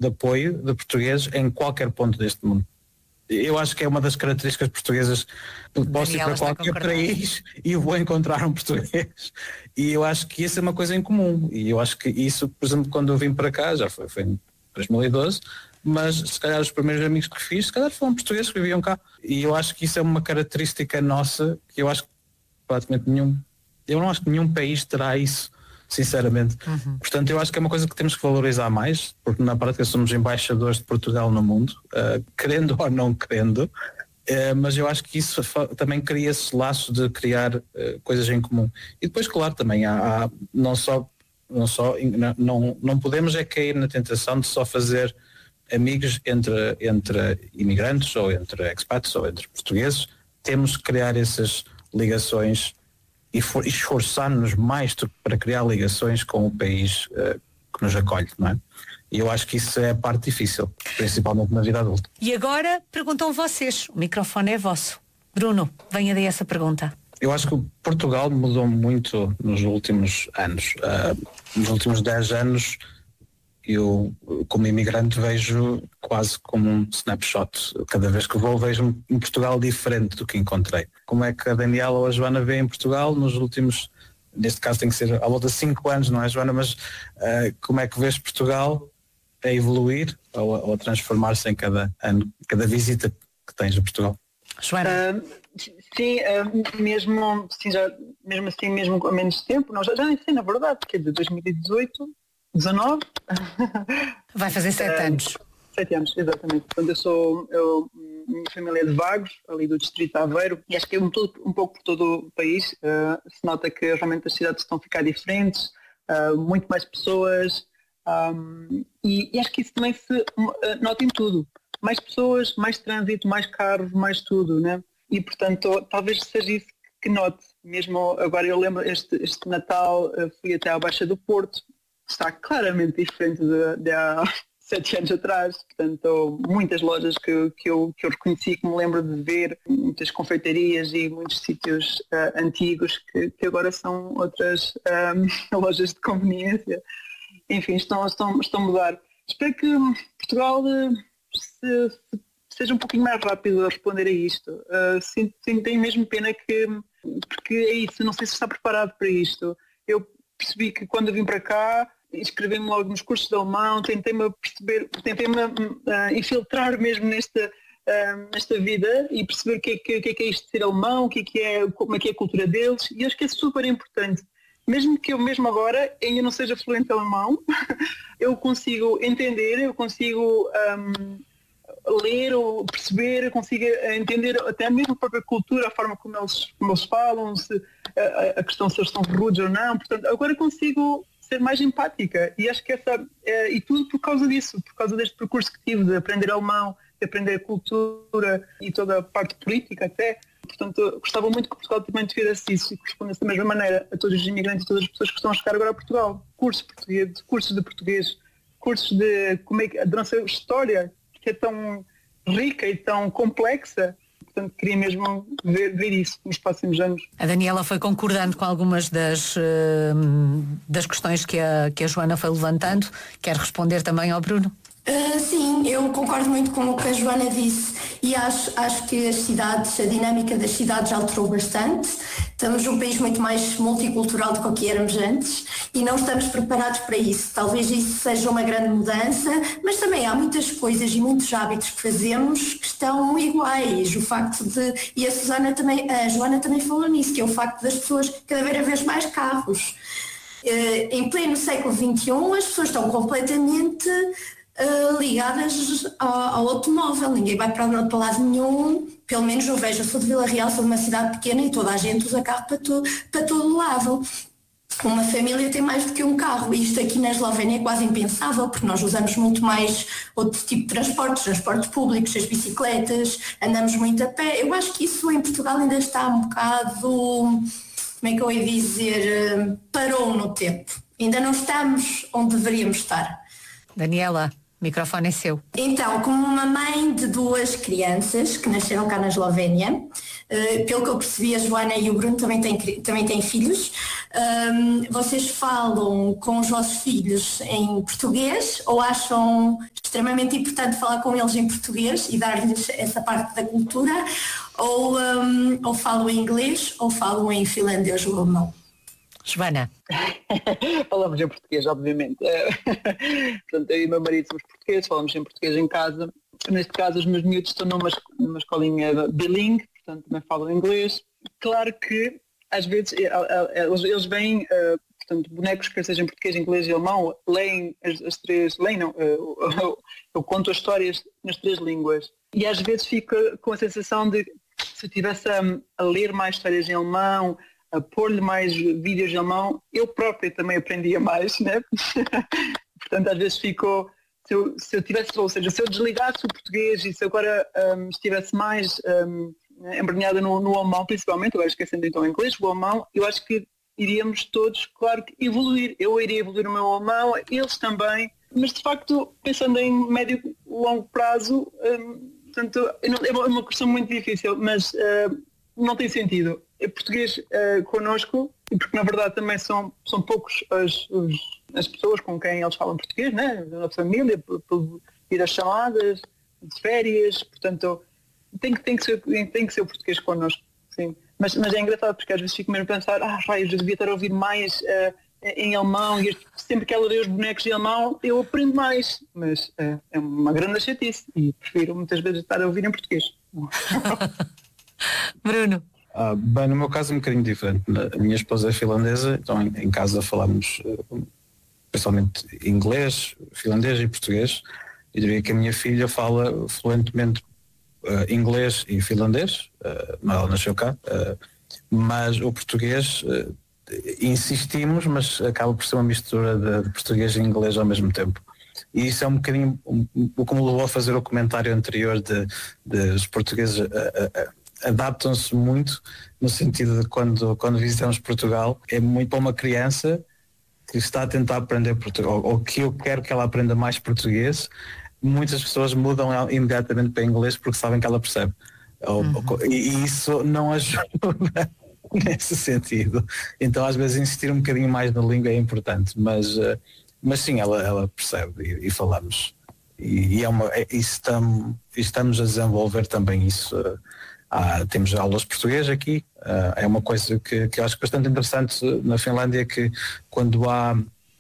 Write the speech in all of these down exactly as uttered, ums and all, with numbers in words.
de apoio de portugueses em qualquer ponto deste mundo. Eu acho que é uma das características portuguesas. Posso ir para qualquer país e vou encontrar um português. E eu acho que isso é uma coisa em comum. E eu acho que isso, por exemplo, quando eu vim para cá, já foi, foi em dois mil e doze, mas se calhar os primeiros amigos que fiz, se calhar foram portugueses que viviam cá. E eu acho que isso é uma característica nossa que eu acho que praticamente nenhum, eu não acho que nenhum país terá isso, sinceramente. Uhum. Portanto, eu acho que é uma coisa que temos que valorizar mais, porque na prática somos embaixadores de Portugal no mundo, uh, querendo ou não querendo, uh, mas eu acho que isso fa- também cria esse laço de criar uh, coisas em comum. E depois, claro, também há, há não só, não, só não, não podemos é cair na tentação de só fazer amigos entre, entre imigrantes ou entre expats ou entre portugueses. Temos que criar essas ligações e for, esforçar-nos mais para criar ligações com o país uh, que nos acolhe, não é? E eu acho que isso é a parte difícil, principalmente na vida adulta. E agora perguntam vocês, o microfone é vosso. Bruno, venha daí essa pergunta. Eu acho que Portugal mudou muito nos últimos anos. Uh, nos últimos dez anos, eu, como imigrante, vejo quase como um snapshot. Cada vez que vou, vejo um Portugal diferente do que encontrei. Como é que a Daniela ou a Joana vê em Portugal nos últimos, neste caso tem que ser à volta de cinco anos, não é, Joana? Mas uh, como é que vês Portugal a evoluir ou a, ou a transformar-se em cada ano, cada visita que tens a Portugal? Joana? Uh, sim, uh, mesmo, sim, já, mesmo assim, mesmo com menos tempo, não, já, já nem sei, na verdade, porque é de dois mil e dezoito, dezanove. Vai fazer sete uh, anos. Sete anos, exatamente. Portanto, eu sou, eu, minha família é de Vagos, ali do distrito de Aveiro, e acho que é um, todo, um pouco por todo o país. Uh, se nota que realmente as cidades estão a ficar diferentes, uh, muito mais pessoas, um, e, e acho que isso também se uh, nota em tudo. Mais pessoas, mais trânsito, mais carros, mais tudo, né? E portanto, talvez seja isso que note. Mesmo agora eu lembro, este, este Natal uh, fui até à Baixa do Porto, está claramente diferente de, de há sete anos atrás, portanto muitas lojas que, que, eu, que eu reconheci, que me lembro de ver, muitas confeitarias e muitos sítios uh, antigos que, que agora são outras um, lojas de conveniência. Enfim, estão, estão, estão a mudar. Espero que Portugal uh, se, se, seja um pouquinho mais rápido a responder a isto. Uh, sim, sim, tenho mesmo pena que, porque é isso, não sei se está preparado para isto. Eu percebi que quando eu vim para cá, inscrevi-me logo nos cursos de alemão, tentei-me perceber, tentei-me uh, infiltrar mesmo nesta, uh, nesta vida e perceber o que é que, que, é, que é isto de ser alemão, o que é, que é, como é que é a cultura deles, e acho que é super importante. Mesmo que eu mesmo agora ainda não seja fluente em alemão, eu consigo entender, eu consigo um, ler ou perceber, eu consigo entender até mesmo a própria cultura, a forma como eles, como eles falam, se, a, a questão se eles estão rudes ou não. Portanto, agora consigo ser mais empática, e acho que essa é, e tudo por causa disso, por causa deste percurso que tive de aprender alemão, de aprender a cultura e toda a parte política até. Portanto, gostava muito que Portugal também tivesse isso e que respondesse da mesma maneira a todos os imigrantes e todas as pessoas que estão a chegar agora a Portugal. Cursos português, cursos de português, cursos de como é que a nossa história, que é tão rica e tão complexa. Portanto, queria mesmo ver, ver isso nos próximos anos. A Daniela foi concordando com algumas das, uh, das questões que a, que a Joana foi levantando. Quer responder também ao Bruno? Uh, sim, eu concordo muito com o que a Joana disse e acho, acho que as cidades, a dinâmica das cidades alterou bastante. Estamos num país muito mais multicultural do que o que éramos antes e não estamos preparados para isso. Talvez isso seja uma grande mudança, mas também há muitas coisas e muitos hábitos que fazemos que estão iguais. O facto de, e a Susana também, a Joana também falou nisso, que é o facto das pessoas cada vez mais carros. Uh, em pleno século vinte e um as pessoas estão completamente Uh, ligadas ao, ao automóvel, ninguém vai para, para lado nenhum, pelo menos eu vejo, eu sou de Vila Real, sou de uma cidade pequena e toda a gente usa carro para, to, para todo lado. Uma família tem mais do que um carro e isto aqui na Eslovénia é quase impensável porque nós usamos muito mais outro tipo de transportes, transportes públicos, as bicicletas, andamos muito a pé. Eu acho que isso em Portugal ainda está um bocado, como é que eu ia dizer, parou no tempo. Ainda não estamos onde deveríamos estar. Daniela, o microfone é seu. Então, como uma mãe de duas crianças que nasceram cá na Eslovénia, uh, pelo que eu percebi, a Joana e o Bruno também têm, também têm filhos, Um, vocês falam com os vossos filhos em português ou acham extremamente importante falar com eles em português e dar-lhes essa parte da cultura, ou, um, ou falam em inglês ou falam em finlandês ou alemão? Joana. Falamos em português, obviamente. Portanto, eu e o meu marido somos portugueses, falamos em português em casa. Neste caso, os meus miúdos estão numa, numa escolinha bilingue, portanto também falam inglês. Claro que às vezes eles veem, portanto, bonecos que sejam português, inglês e alemão, leem as, as três, leem não, eu, eu conto as histórias nas três línguas e às vezes fico com a sensação de se eu estivesse a, a ler mais histórias em alemão, a pôr-lhe mais vídeos em alemão, eu própria também aprendia mais, né? Portanto, às vezes ficou, se eu, se eu tivesse, ou seja, se eu desligasse o português e se eu agora um, estivesse mais um, embrenhada no, no alemão, principalmente, agora esquecendo então o inglês, o alemão, eu acho que iríamos todos, claro, que evoluir. Eu iria evoluir o meu alemão, eles também, mas de facto, pensando em médio e longo prazo, um, portanto, é uma questão muito difícil, mas uh, não tem sentido. É português uh, connosco, e porque na verdade também são, são poucos as, os, as pessoas com quem eles falam português, né? Na família, por, por ir às chamadas, de férias, portanto tem que, tem que, ser, tem que ser o português connosco, sim. Mas, mas é engraçado porque às vezes fico mesmo a pensar, ah, vai, eu já devia estar a ouvir mais uh, em alemão, e sempre que ela lê os bonecos em alemão eu aprendo mais, mas uh, é uma grande chatice e prefiro muitas vezes estar a ouvir em português. Bruno. Ah, bem, no meu caso é um bocadinho diferente. A minha esposa é finlandesa, então em, em casa falamos uh, principalmente inglês, finlandês e português. Eu diria que a minha filha fala fluentemente uh, inglês e finlandês, uh, ela nasceu cá, uh, mas o português uh, insistimos, mas acaba por ser uma mistura de, de português e inglês ao mesmo tempo. E isso é um bocadinho um, um, como levou a fazer o comentário anterior de, de os portugueses uh, uh, adaptam-se muito, no sentido de quando, quando visitamos Portugal, é muito para uma criança que está a tentar aprender português, ou, ou que eu quero que ela aprenda mais português, muitas pessoas mudam imediatamente para inglês porque sabem que ela percebe. Uhum. Ou, e, e isso não ajuda nesse sentido. Então às vezes insistir um bocadinho mais na língua é importante, mas, mas sim, ela, ela percebe e, e falamos. E, e, é uma, é, e estamos, estamos a desenvolver também isso. Ah, temos aulas de português aqui, ah, é uma coisa que, que eu acho bastante interessante na Finlândia, que quando há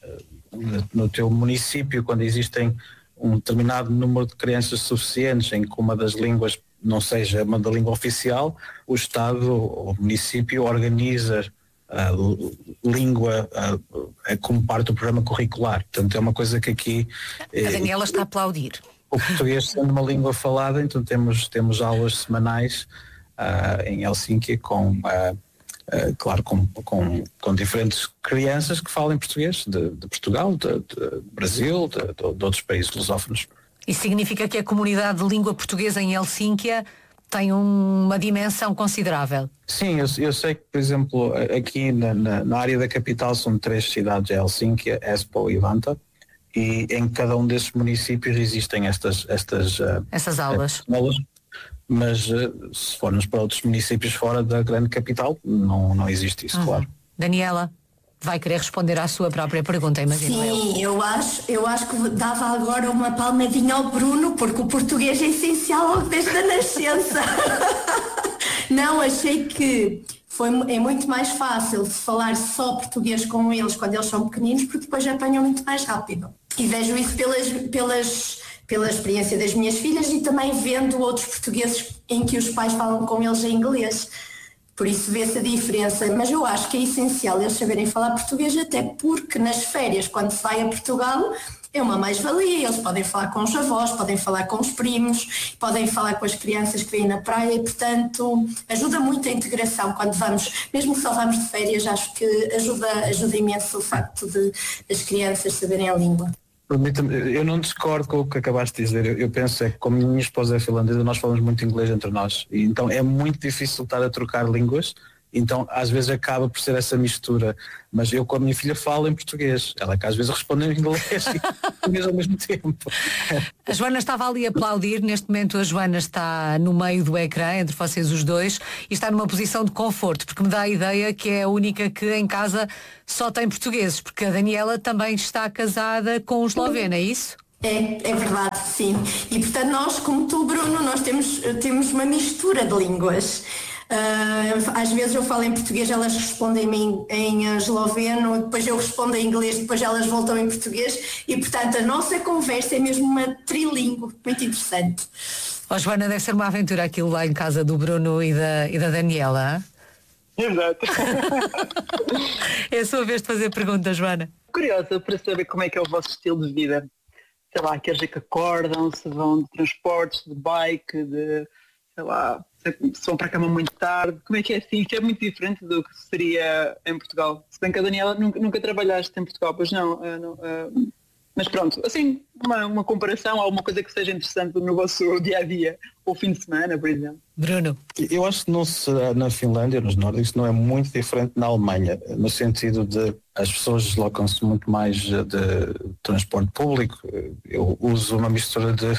no teu município, quando existem um determinado número de crianças suficientes em que uma das línguas não seja uma da língua oficial, o Estado ou o município organiza a língua a, a, como parte do programa curricular. Portanto, é uma coisa que aqui... A Daniela é, está a aplaudir. O português sendo uma língua falada, então temos, temos aulas semanais uh, em Helsínquia com, uh, uh, claro, com, com, com diferentes crianças que falam português de, de Portugal, de, de Brasil, de, de, de outros países lusófonos. Isso significa que a comunidade de língua portuguesa em Helsínquia tem uma dimensão considerável? Sim, eu, eu sei que, por exemplo, aqui na, na, na área da capital são três cidades, Helsínquia, Espoo e Vantaa. E em cada um desses municípios existem estas, estas essas aulas. Estas aulas, mas uh, se formos para outros municípios fora da grande capital, não, não existe isso, uhum. Claro. Daniela, vai querer responder à sua própria pergunta, imagino. Sim, eu. eu acho, eu acho que dava agora uma palmadinha ao Bruno, porque o português é essencial logo desde a nascença. Não, achei que foi, é muito mais fácil se falar só português com eles quando eles são pequeninos, porque depois apanham muito mais rápido. E vejo isso pelas, pelas, pela experiência das minhas filhas e também vendo outros portugueses em que os pais falam com eles em inglês. Por isso vê-se a diferença. Mas eu acho que é essencial eles saberem falar português, até porque nas férias, quando se vai a Portugal, é uma mais-valia. Eles podem falar com os avós, podem falar com os primos, podem falar com as crianças que vêm na praia e, portanto, ajuda muito a integração quando vamos, mesmo que só vamos de férias, acho que ajuda, ajuda imenso o facto de as crianças saberem a língua. Eu não discordo com o que acabaste de dizer. Eu, eu penso é que, como minha esposa é finlandesa, nós falamos muito inglês entre nós. E então é muito difícil estar a trocar línguas então às vezes acaba por ser essa mistura. Mas eu com a minha filha falo em português, ela que às vezes responde em inglês e português ao mesmo tempo. A Joana estava ali a aplaudir, neste momento a Joana está no meio do ecrã, entre vocês os dois, e está numa posição de conforto, porque me dá a ideia que é a única que em casa só tem portugueses, porque a Daniela também está casada com um esloveno, é isso? É, é verdade, sim. E portanto nós, como tu, Bruno, nós temos, temos uma mistura de línguas. Uh, às vezes eu falo em português, elas respondem-me em, em esloveno, depois eu respondo em inglês, depois elas voltam em português e portanto a nossa conversa é mesmo uma trilingue, muito interessante. Oh, Joana, deve ser uma aventura aquilo lá em casa do Bruno e da, e da Daniela. Exato. É a sua vez de fazer perguntas, Joana. Curiosa para saber como é que é o vosso estilo de vida. Sei lá, quer dizer que acordam, se vão de transportes, de bike, de, sei lá, se vão para a cama muito tarde. Como é que é assim? Isto é muito diferente do que seria em Portugal. Se bem que a Daniela nunca, nunca trabalhaste em Portugal, pois não. Uh, não uh, mas pronto, assim, uma, uma comparação, alguma coisa que seja interessante no vosso dia-a-dia, ou fim de semana, por exemplo. Bruno. Eu acho que não será na Finlândia, nos nórdicos, não é muito diferente na Alemanha, no sentido de as pessoas deslocam-se muito mais de transporte público. Eu uso uma mistura de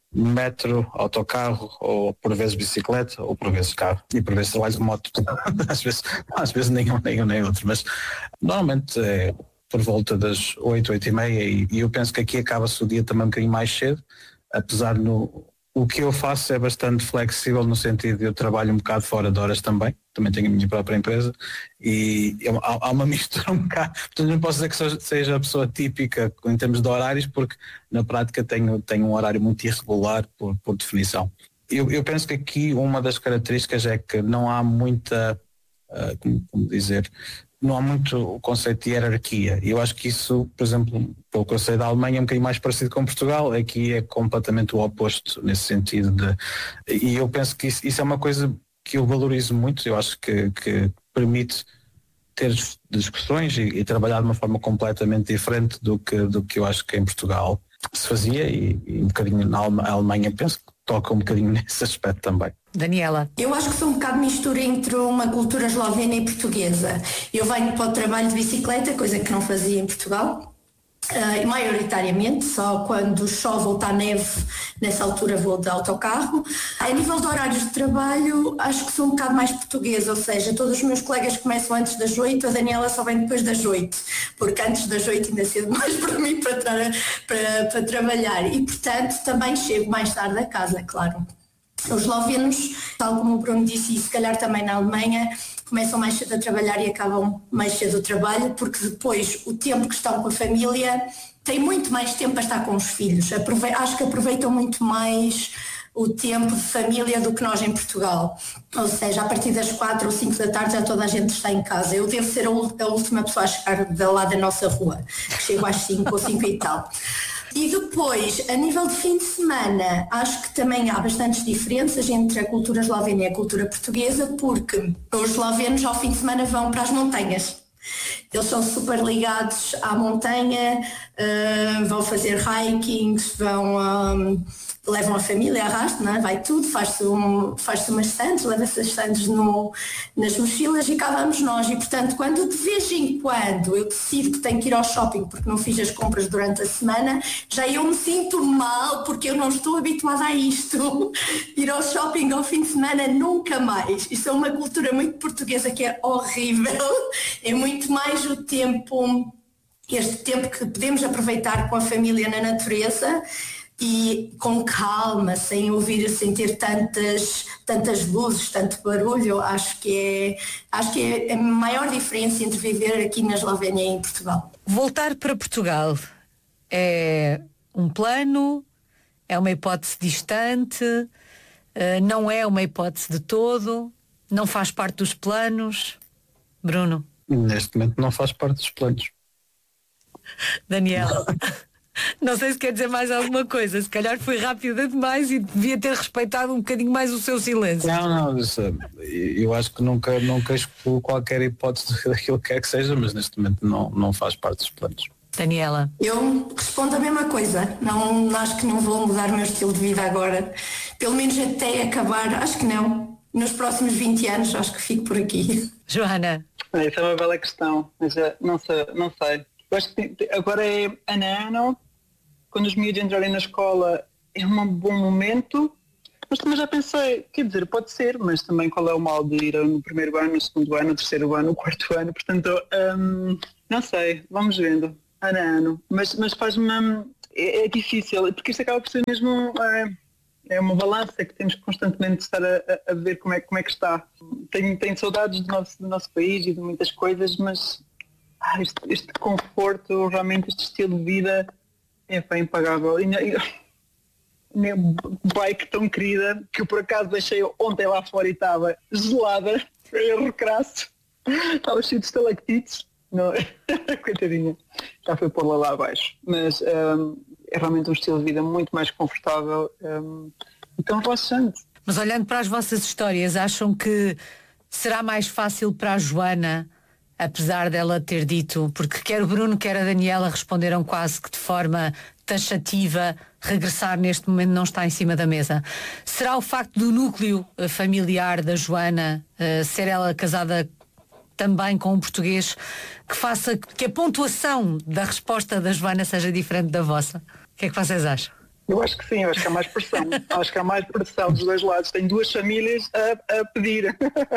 metro, autocarro, ou por vezes bicicleta, ou por vezes carro, e por vezes trabalho de moto. às vezes, às vezes nenhum, nenhum nem outro, mas normalmente é por volta das oito, oito e meia, e, e eu penso que aqui acaba-se o dia também um bocadinho mais cedo, apesar no o que eu faço é bastante flexível no sentido de eu trabalho um bocado fora de horas também, também tenho a minha própria empresa e eu, há, há uma mistura um bocado, portanto não posso dizer que seja a pessoa típica em termos de horários, porque na prática tenho, tenho um horário muito irregular por, por definição. Eu, eu penso que aqui uma das características é que não há muita, uh, como, como dizer, não há muito o conceito de hierarquia. Eu acho que isso, por exemplo, pelo que eu sei da Alemanha, é um bocadinho mais parecido com Portugal. Aqui é completamente o oposto nesse sentido. De, e eu penso que isso, isso é uma coisa que eu valorizo muito. Eu acho que, que permite ter discussões e, e trabalhar de uma forma completamente diferente do que, do que eu acho que em Portugal se fazia e, e um bocadinho na Alemanha penso que toca um bocadinho nesse aspecto também. Daniela. Eu acho que sou um bocado mistura entre uma cultura eslovena e portuguesa. Eu venho para o trabalho de bicicleta, coisa que não fazia em Portugal, uh, maioritariamente, só quando chove ou está neve, nessa altura vou de autocarro. A nível de horários de trabalho, acho que sou um bocado mais portuguesa, ou seja, todos os meus colegas começam antes das oito, a Daniela só vem depois das oito, porque antes das oito ainda cedo mais para mim para, tra- para, para trabalhar e, portanto, também chego mais tarde a casa, claro. Os eslovenos, tal como o Bruno disse, e se calhar também na Alemanha, começam mais cedo a trabalhar e acabam mais cedo o trabalho, porque depois o tempo que estão com a família têm muito mais tempo para estar com os filhos. Aprove- acho que aproveitam muito mais o tempo de família do que nós em Portugal. Ou seja, a partir das quatro ou cinco da tarde já toda a gente está em casa. Eu devo ser a, u- a última pessoa a chegar de lá da nossa rua, que chego às cinco ou cinco e tal. E depois, a nível de fim de semana, acho que também há bastantes diferenças entre a cultura eslovena e a cultura portuguesa, porque os eslovenos ao fim de semana vão para as montanhas. Eles são super ligados à montanha, uh, vão fazer hikings, vão, um, levam a família, arrasto, não é? Vai tudo, faz-se, um, faz-se umas sandes, leva-se as sandes no, nas mochilas e cá vamos nós. E portanto, quando de vez em quando eu decido que tenho que ir ao shopping porque não fiz as compras durante a semana, já eu me sinto mal porque eu não estou habituada a isto. Ir ao shopping ao fim de semana nunca mais. Isso é uma cultura muito portuguesa que é horrível. É muito mais o tempo, este tempo que podemos aproveitar com a família na natureza e com calma, sem ouvir, sem ter tantas, tantas luzes, tanto barulho. Acho que é, acho que é a maior diferença entre viver aqui na Eslovénia e em Portugal. Voltar para Portugal é um plano, é uma hipótese distante, não é uma hipótese de todo, não faz parte dos planos. Bruno? Neste momento não faz parte dos planos. Daniela? Não sei se quer dizer mais alguma coisa. Se calhar foi rápida demais e devia ter respeitado um bocadinho mais o seu silêncio. Não, não, eu acho que nunca, nunca excluo qualquer hipótese daquilo que quer que seja, mas neste momento não, não faz parte dos planos. Daniela? Eu respondo a mesma coisa. Não, acho que não vou mudar o meu estilo de vida agora. Pelo menos até acabar, acho que não. nos próximos vinte anos, acho que fico por aqui. Joana? Essa é uma bela questão, mas uh, não sei, não sei. Eu acho que tem, agora é ano a ano, quando os miúdos entrarem na escola é um bom momento, mas também já pensei, quer dizer, pode ser, mas também qual é o mal de ir no primeiro ano, no segundo ano, no terceiro ano, no quarto ano, portanto, um, não sei, vamos vendo, ano a ano, mas, mas faz-me, é, é difícil, porque isto acaba por ser mesmo, é, é uma balança que temos que constantemente estar a, a ver como é, como é que está. Tenho, tenho saudades do nosso, do nosso país e de muitas coisas, mas ah, este, este conforto, realmente este estilo de vida é bem impagável. E, e, minha bike tão querida que eu por acaso deixei ontem lá fora e estava gelada, erro crasso, estava cheio de estalactites, não, coitadinha, já foi pôr-la lá abaixo, mas um, é realmente um estilo de vida muito mais confortável, um, então relaxante. Mas olhando para as vossas histórias, acham que será mais fácil para a Joana, apesar dela ter dito, porque quer o Bruno, quer a Daniela responderam quase que de forma taxativa, regressar neste momento não está em cima da mesa. Será o facto do núcleo familiar da Joana, uh, ser ela casada também com um português, que faça que a pontuação da resposta da Joana seja diferente da vossa? O que é que vocês acham? Eu acho que sim, eu acho que há mais pressão. Acho que há mais pressão dos dois lados. Tem duas famílias a, a pedir.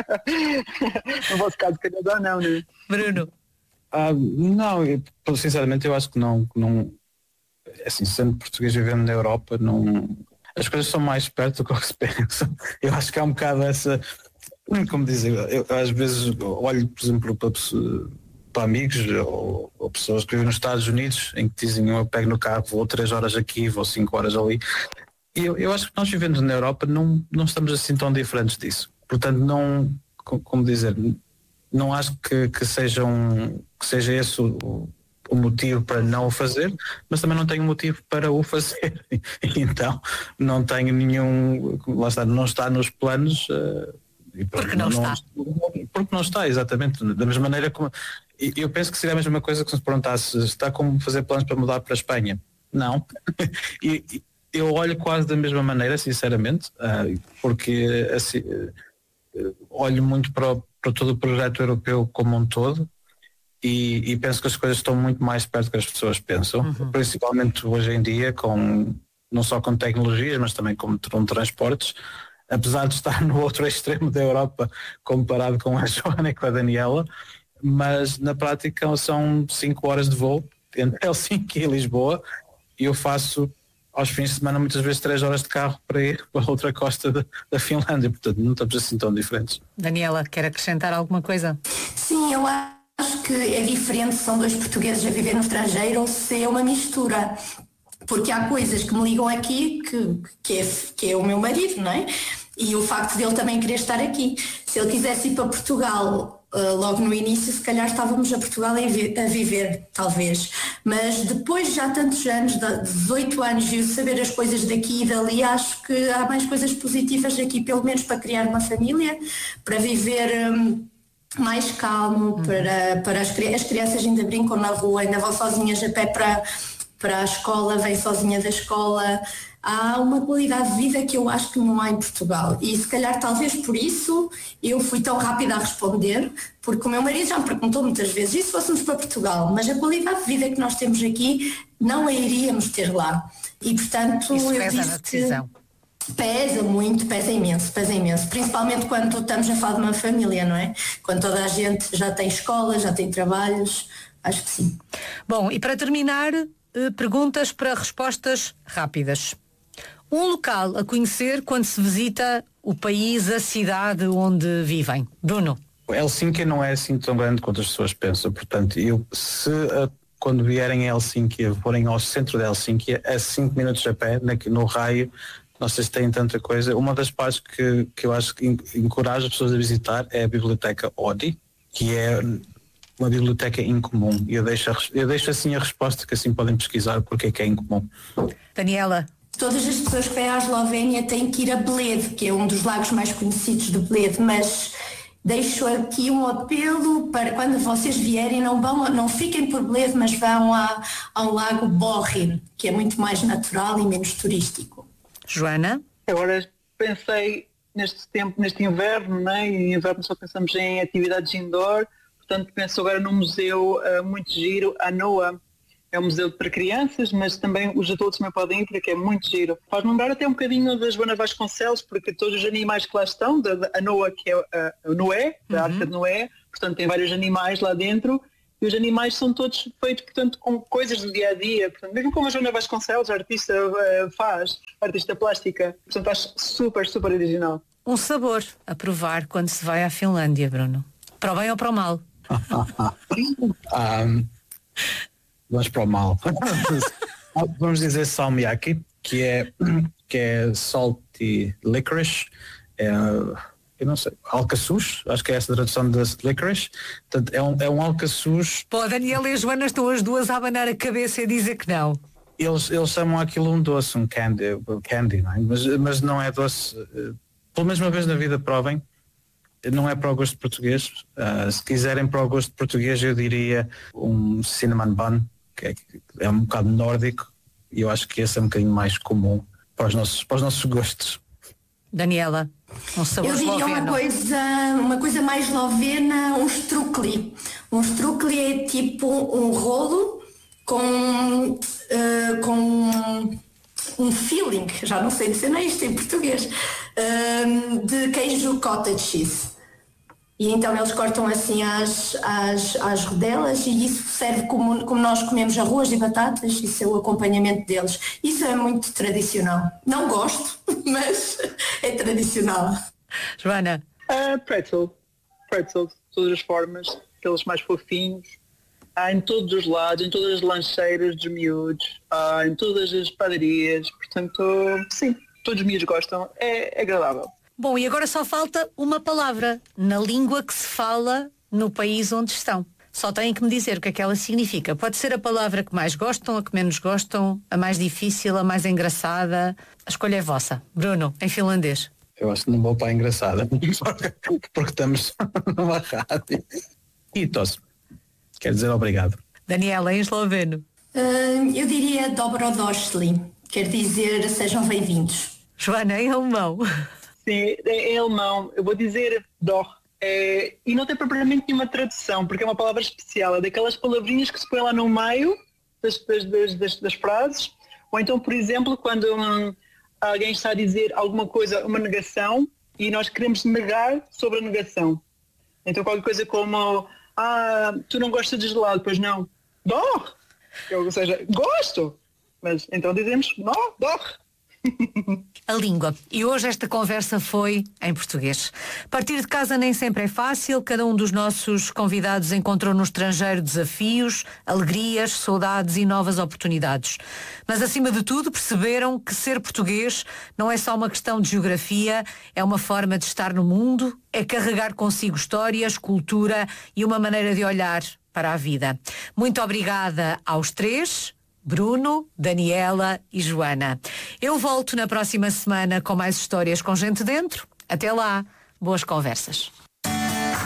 No vosso caso, calhar não, não é? Bruno? Ah, não, eu, sinceramente eu acho que não, não. Assim, sendo português vivendo na Europa, não, as coisas são mais perto do que se pensa. Eu acho que há um bocado essa, como dizer, eu às vezes olho, por exemplo, para, para amigos ou, ou pessoas que vivem nos Estados Unidos, em que dizem eu pego no carro, vou três horas aqui, vou cinco horas ali. E eu, eu acho que nós vivendo na Europa não, não estamos assim tão diferentes disso. Portanto, não, como dizer, não acho que, que, seja, um, que seja esse o, o motivo para não o fazer, mas também não tenho motivo para o fazer. Então não tenho nenhum, lá está, não está nos planos. Uh, porque não, não está. Porque não está, exatamente. Da mesma maneira como. Eu penso que seria a mesma coisa que se me perguntasse, está como fazer planos para mudar para a Espanha? Não. E eu olho quase da mesma maneira, sinceramente, uh, porque assim, uh, olho muito para, o, para todo o projeto europeu como um todo. E, e penso que as coisas estão muito mais perto do que as pessoas pensam, uhum. Principalmente hoje em dia, com, não só com tecnologias, mas também com, com transportes, apesar de estar no outro extremo da Europa comparado com a Joana e com a Daniela, mas na prática são cinco horas de voo entre Helsinki e Lisboa, e eu faço aos fins de semana muitas vezes três horas de carro para ir para a outra costa da, da Finlândia, portanto não estamos assim tão diferentes. Daniela, quer acrescentar alguma coisa? Sim, eu acho Acho que é diferente se são dois portugueses a viver no estrangeiro ou se é uma mistura, porque há coisas que me ligam aqui que, que, é, que é o meu marido, não é? E o facto dele também querer estar aqui. Se ele quisesse ir para Portugal uh, logo no início, se calhar estávamos a Portugal a, vi- a viver, talvez. Mas depois de já tantos anos, de dezoito anos, e eu saber as coisas daqui e dali, acho que há mais coisas positivas aqui, pelo menos para criar uma família, para viver... Um, mais calmo, uhum. para, para as, as crianças ainda brincam na rua, ainda vão sozinhas a pé para, para a escola, vêm sozinha da escola. Há uma qualidade de vida que eu acho que não há em Portugal e se calhar talvez por isso eu fui tão rápida a responder, porque o meu marido já me perguntou muitas vezes e se fôssemos para Portugal, mas a qualidade de vida que nós temos aqui não a iríamos ter lá e portanto isso eu disse na decisão. Que pesa muito, pesa imenso, pesa imenso, principalmente quando estamos a falar de uma família, não é? Quando toda a gente já tem escola, já tem trabalhos, acho que sim. Bom, e para terminar, perguntas para respostas rápidas. Um local a conhecer quando se visita o país, a cidade onde vivem. Bruno? Helsinki não é assim tão grande quanto as pessoas pensam, portanto, eu, se a, quando vierem a Helsinki, forem ao centro de Helsinki, a cinco minutos a pé, no raio, não sei se têm tanta coisa. Uma das partes que, que eu acho que encoraja as pessoas a visitar é a Biblioteca Odi, que é uma biblioteca incomum. E eu deixo, eu deixo assim a resposta, que assim podem pesquisar porque é que é incomum. Daniela? Todas as pessoas que vêm à Eslovénia têm que ir a Bled, que é um dos lagos mais conhecidos de Bled, mas deixo aqui um apelo para quando vocês vierem, não, vão, não fiquem por Bled, mas vão a, ao lago Borin, que é muito mais natural e menos turístico. Joana? Agora pensei neste tempo, neste inverno, né? E em inverno só pensamos em atividades indoor, portanto penso agora num museu uh, muito giro, a NOAA. É um museu para crianças, mas também os adultos também podem ir, porque é muito giro. Faz lembrar até um bocadinho da Joana Vasconcelos, porque todos os animais que lá estão, da, da a Noa, que é a, a Noé, da uhum. Arca de Noé, portanto tem vários animais lá dentro, e os animais são todos feitos, portanto, com coisas do dia a dia, portanto, mesmo como a Joana Vasconcelos, a artista uh, faz, a artista plástica, portanto acho super, super original. Um sabor a provar quando se vai à Finlândia, Bruno. Para o bem ou para o mal? um... Vamos para o mal. Vamos dizer salmiakki, que é, que é salty licorice, é, eu não sei, alcaçuz, acho que é essa a tradução de licorice. Portanto, é um, é um alcaçuz. Pô, Daniela e a Joana estão as duas a abanar a cabeça e a dizer que não. Eles, eles chamam aquilo um doce, um candy, candy não é? mas, mas não é doce. Pelo menos uma vez na vida provem. Não é para o gosto português. Uh, se quiserem para o gosto português, eu diria um cinnamon bun, que é, é um bocado nórdico, e eu acho que esse é um bocadinho mais comum para os nossos, para os nossos gostos. Daniela, um sabor Eu diria esloveno. uma coisa, uma coisa mais eslovena, um strukli. Um strukli é tipo um rolo com, uh, com um filling, já não sei dizer nem isto em português, uh, de queijo cottage cheese. E então eles cortam assim as, as, as rodelas e isso serve como, como nós comemos arroz e batatas, isso é o acompanhamento deles. Isso é muito tradicional. Não gosto, mas é tradicional. Joana? Uh, pretzel. Pretzel, de todas as formas, aqueles mais fofinhos. Há em todos os lados, em todas as lancheiras dos miúdos, há em todas as padarias. Portanto, sim, todos os miúdos gostam. É, é agradável. Bom, e agora só falta uma palavra na língua que se fala no país onde estão. Só têm que me dizer o que é que ela significa. Pode ser a palavra que mais gostam, a que menos gostam, a mais difícil, a mais engraçada. A escolha é vossa. Bruno, em finlandês. Eu acho que não vou para a engraçada, porque estamos numa rádio. E tosse. Quer dizer obrigado. Daniela, em esloveno. Uh, eu diria dobrodošli, quer dizer sejam bem-vindos. Joana, em alemão. Sim, em alemão, eu vou dizer doch. É, e não tem propriamente nenhuma tradução, porque é uma palavra especial, é daquelas palavrinhas que se põe lá no meio das, das, das, das frases, ou então, por exemplo, quando hum, alguém está a dizer alguma coisa, uma negação, e nós queremos negar sobre a negação. Então qualquer coisa como, ah, tu não gostas de gelado, pois não? Doch! Ou seja, gosto! Mas então dizemos, não, doch! A língua. E hoje esta conversa foi em português. Partir de casa nem sempre é fácil. Cada um dos nossos convidados encontrou no estrangeiro desafios, alegrias, saudades e novas oportunidades. Mas acima de tudo perceberam que ser português não é só uma questão de geografia, é uma forma de estar no mundo, é carregar consigo histórias, cultura e uma maneira de olhar para a vida. Muito obrigada aos três. Bruno, Daniela e Joana. Eu volto na próxima semana com mais histórias com gente dentro. Até lá, boas conversas.